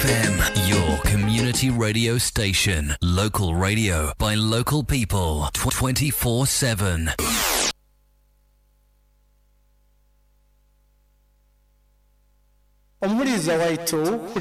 FM, your community radio station. Local radio by local people. 24/7. Omuriza waitu